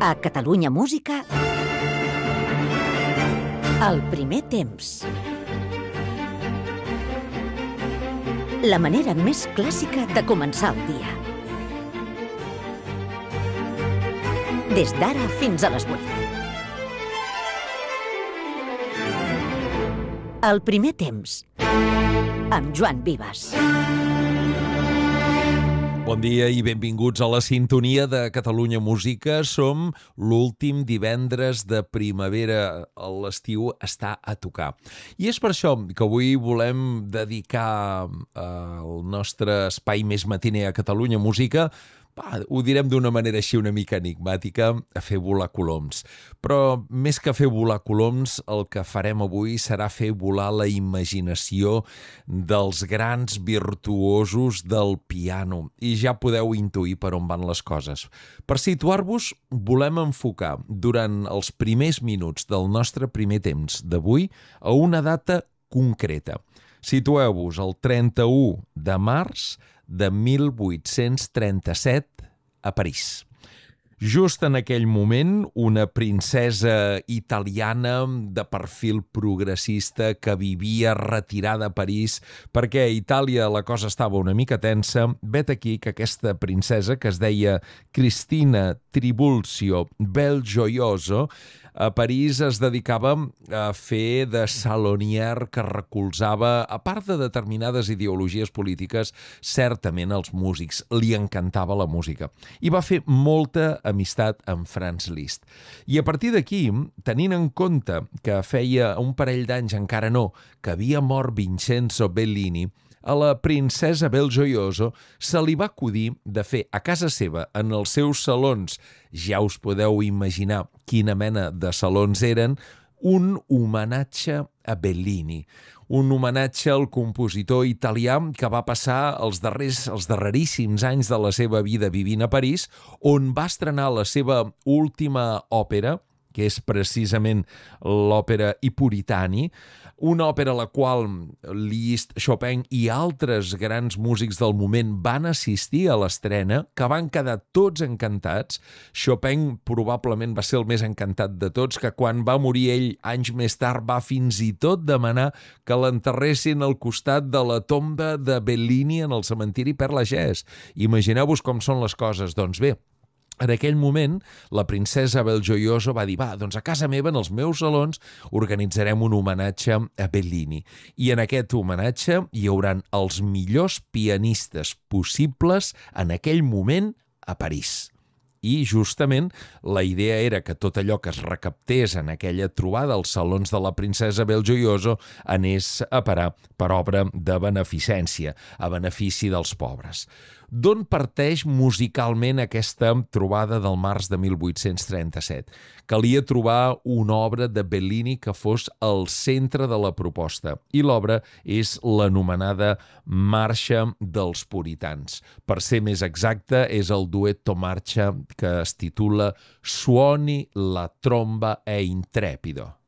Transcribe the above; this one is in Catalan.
A Catalunya Música, el primer temps. La manera més clàssica de començar el dia. Des d'ara fins a les 8. El primer temps, amb Joan Vives. Bon dia i benvinguts a la sintonia de Catalunya Música. Som l'últim divendres de primavera. L'estiu està a tocar. I és per això que avui volem dedicar el nostre espai més matiner a Catalunya Música, ho direm d'una manera així una mica enigmàtica, a fer volar coloms. Però més que fer volar coloms, el que farem avui serà fer volar la imaginació dels grans virtuosos del piano. I ja podeu intuir per on van les coses. Per situar-vos, volem enfocar durant els primers minuts del nostre primer temps d'avui a una data concreta. Situeu-vos el 31 de març de 1837 a París. Just en aquell moment, una princesa italiana de perfil progressista que vivia retirada a París perquè a Itàlia la cosa estava una mica tensa, vet aquí que aquesta princesa, que es deia Cristina Tribulzio Belgioioso, a París es dedicava a fer de salonier que recolzava, a part de determinades ideologies polítiques, certament els músics. Li encantava la música. I va fer molta amistat amb Franz Liszt. I a partir d'aquí, tenint en compte que feia un parell d'anys, encara no, que havia mort Vincenzo Bellini, a la princesa Belgioioso se li va acudir de fer a casa seva, en els seus salons, ja us podeu imaginar quina mena de salons eren, un homenatge a Bellini. Un homenatge al compositor italià que va passar els darreríssims anys de la seva vida vivint a París, on va estrenar la seva última òpera, que és precisament l'òpera I Puritani, una òpera a la qual Liszt, Chopin i altres grans músics del moment van assistir a l'estrena, que van quedar tots encantats. Chopin probablement va ser el més encantat de tots, que quan va morir ell, anys més tard, va fins i tot demanar que l'enterressin al costat de la tomba de Bellini en el cementiri Père Lachaise. Imagineu-vos com són les coses. Doncs bé, en aquell moment, la princesa Belgioioso va dir, doncs a casa meva, en els meus salons, organitzarem un homenatge a Bellini. I en aquest homenatge hi hauran els millors pianistes possibles en aquell moment a París. I justament la idea era que tot allò que es recaptés en aquella trobada als salons de la princesa Belgioioso anés a parar per obra de beneficència, a benefici dels pobres. D'on parteix musicalment aquesta trobada del març de 1837? Calia trobar una obra de Bellini que fos al centre de la proposta, i l'obra és l'anomenada Marxa dels Puritans. Per ser més exacte, és el duetto marxa que es titula Suoni la tromba è intrepido.